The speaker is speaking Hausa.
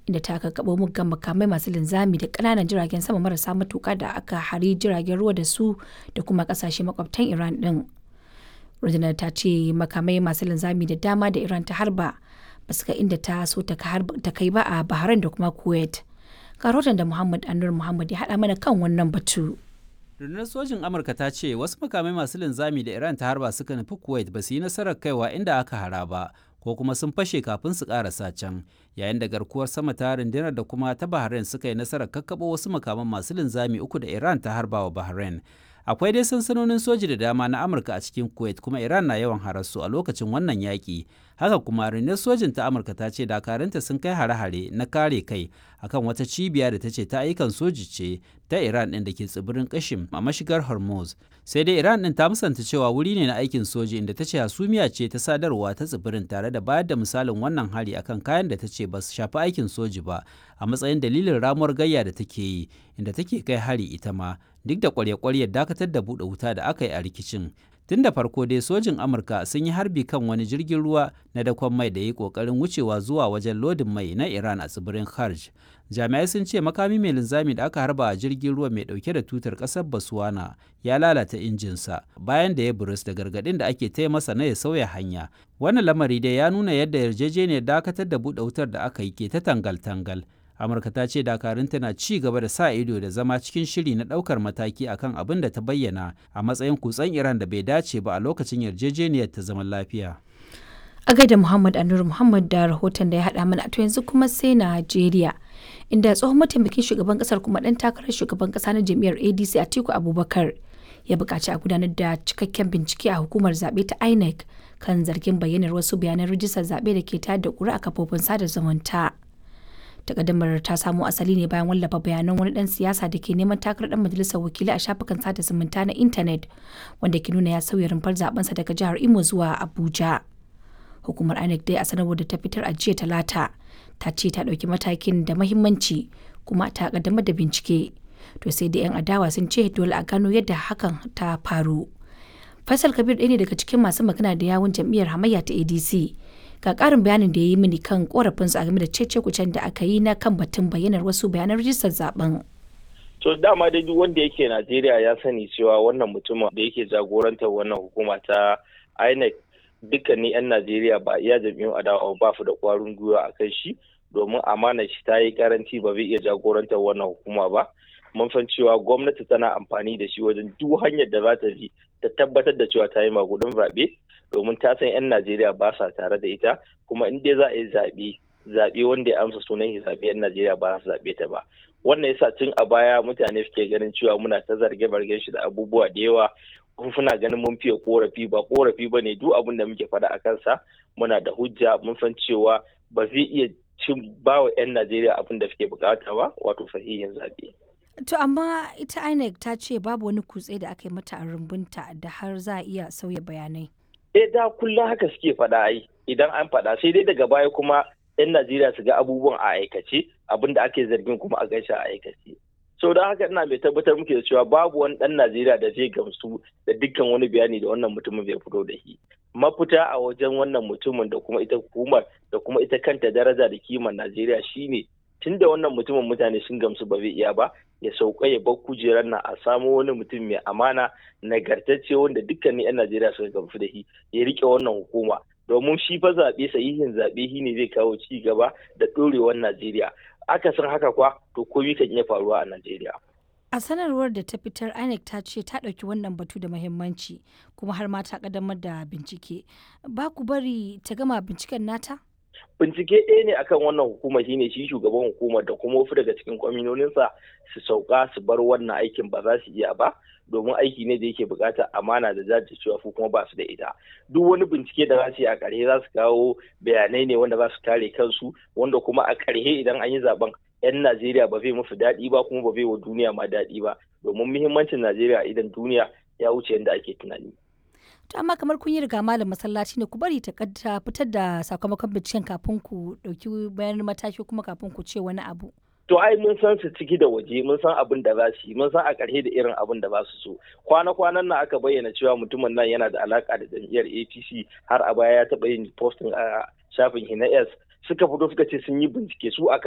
inda ta kakkaɓo muggan makamai masu linzami da ƙananan jiragen sama marasa matuƙa da aka hari jiragen ruwa da su da kuma ƙasashe makwabtan Iran ɗin. Rundunar ta ce makamai masu linzami da dama da Iran ta harba ba su ga inda ta so ta kai ba a Bahrain da kuma Kuwait. Karotan da Muhammad Anur Muhammad ya haɗa mana kan wannan batu. Rundunar sojin Amurka ta ce wasu makamai masu linzami da Iran ta harba suka nufi Kuwait ba su yi nasarar kaiwa inda aka hara ba ko kuma sun fashe kafin su karasa can, yayin da garkuwar sama ta rundunar da kuma ta Bahrain suka yi nasarar kakkaɓo wasu makaman masu linzami uku da Iran ta harba wa Bahrain. Akwai dai sansanonin soji da dama na Amurka a cikin Kuwait kuma Iran na yawan hararsu a lokacin wannan yaƙi. Haka kuma rundunar sojin ta Amurka ta ce dakarunta sun kai hare-hare na kare kai akan wata cibiya da ta ce ta ayyukan soji ce ta Iran ɗin da ke tsibirin Kashim a mashigar Hormuz. Sai dai Iran ɗin ta musanta cewa wuri ne na aikin soji inda ta ce hasumiya ce ta sadarwa ta tsibirin tare da bayar da misalin wannan hari akan kayan da ta ce ba su shafi aikin soji ba a matsayin dalilin ramuwar gayya da take yi inda take kai hari ita ma duk da kwarya-kwaryar dakatar da buɗe wuta da aka yi a rikicin. Tun da farko dai sojin Amurka sun yi harbi kan wani jirgin ruwa na dakon mai da ya yi ƙoƙarin wucewa zuwa wajen lodin mai na Iran a tsibirin Kharj. Jami'ai sun ce makami mai linzami da aka harba a jirgin ruwa mai ɗauke da tutar ƙasar Botswana ya lalata injinsa bayan da ya burus da gargaɗin da ake taya masa na ya sauya hanya. Wannan lamari dai ya nuna yadda yarjejeniyar dakatar da buɗe wutar da aka yi ke ta tangal-tangal. Amurka ta ce dakarunta na ci gaba da sa ido da zama cikin shiri na ɗaukar mataki akan abin da ta bayyana a matsayin kutsen Iran da bai dace ba a lokacin yarjejeniyar ta zaman lafiya. A gaida Muhammad Anur Muhammad da rahoton da ya haɗa mana to yanzu kuma sai Najeriya. Inda tsohon mataimakin shugaban kasar kuma ɗan takarar shugaban ƙasa na jam'iyyar ADC Atiku Abubakar ya buƙaci a gudanar da cikakken bincike a hukumar zaɓe ta INEC kan zargin bayyanar wasu bayanan rijistar zaɓe da ke tayar da ƙuri'a a kafofin sada zumunta. Takaddamar ta samo asali ne bayan wallafa bayanan wani dan siyasa da ke neman takarar dan majalisar wakilai a shafukan sada zumunta na intanet wanda ke nuna ya sauya rumfar zabensa daga jihar Imo zuwa Abuja. Hukumar INEC dai a sanarwar da ta fitar a jiya Talata ta ce ta ɗauki matakin da mahimmanci kuma ta kaddamar da bincike. To sai da 'yan adawa sun ce dole a gano yadda hakan ta faru. Faisal Kabir ɗaya ne daga cikin masu magana da yawun jam'iyyar hamayya ta ADC. Ga ƙarin bayanin da ya yi mini kan ƙorafinsu a game da cece-kucen da aka yi na kan batun bayyanar wasu bayanan rijistar zaben. To dama dai duk wanda yake Najeriya ya sani cewa wannan mutumin da yake jagorantar wannan hukuma ta INEC dukkanin 'yan Najeriya ba iya jam'iyyun adawa ba su da ƙwarin gwiwa a kan shi domin amanar shi ta yi karanci ba zai iya jagorantar wannan hukuma ba. Mun san cewa gwamnati tana amfani da shi wajen duk hanyar da za ta bi ta tabbatar da cewa ta yi magudin zaɓe domin ta san 'yan Najeriya ba sa tare da ita kuma in dai za a yi zaɓe wanda ya amsa sunan shi zaɓe 'yan Najeriya ba su zaɓe ta ba. Wannan yasa tun a baya mutane suke ganin cewa muna ta zarge-zargen shi da abubuwa da yawa suna ganin mun fiye korafi ba korafi ba ne duk abin da muke faɗa a kansa muna da hujja mun san cewa ba zai iya ba wa 'yan Najeriya abin da suke bukata ba wato sahihin zaɓe. To amma ita INEC ta ce babu wani kutse da aka yi mata a rumbunta da har za a iya sauya bayanai. Da kullum haka suke faɗa ai idan an faɗa sai dai daga baya kuma 'yan Najeriya su ga abubuwan a aikace abin da ake zargin kuma a gaishe a aikace. So don haka ina mai tabbatar muke da cewa babu wani ɗan Najeriya da zai gamsu da dukkan wani bayani da wannan mutumin bai fito da shi. Mafita a wajen wannan mutumin da kuma ita hukumar da kuma ita kanta daraja da kimar Najeriya shine tun da wannan mutumin mutane sun gamsu ba zai iya ba ya sauka ya bar kujerar nan a samo wani mutum mai amana nagartacce wanda dukkanin 'yan Najeriya suka gamsu da shi ya rike wannan hukuma domin shi fa zaɓe sahihin zaɓe shi ne zai kawo ci gaba da ɗorewar Najeriya aka san haka kwa to komai kan iya faruwa a Najeriya. A sanarwar da ta fitar INEC ta ce ta ɗauki wannan batu da muhimmanci kuma har ma ta ƙaddamar da bincike. Ba ku bari ta gama binciken nata? Bincike ɗaya ne akan wannan hukuma shine shi shugaban hukumar da kuma wasu daga cikin kwaminoninsa su sauka su bar wannan aikin ba za su iya ba domin aiki ne da yake buƙatar amana da jajircewa su kuma ba su da ita. Duk wani bincike da za su yi a ƙarshe za su kawo bayanai ne wanda za su kare kansu wanda kuma a ƙarshe idan an yi zaben 'yan Najeriya ba zai musu daɗi ba kuma ba zai wa duniya ma daɗi ba domin muhimmancin Najeriya idan duniya ya wuce yadda ake tunani. To amma kamar kun yi riga malam masallaci ne ku bari ta fitar da sakamakon binciken kafin ku ɗauki bayan mataki kuma kafin ku ce wani abu. To ai mun san su ciki da waje mun san abin da za su yi mun san a ƙarshe da irin abin da za su so. Kwana-kwanan nan aka bayyana cewa mutumin nan yana da alaƙa da jam'iyyar APC har a baya ya taɓa yin posting a shafin Hina S suka fito suka ce sun yi bincike su a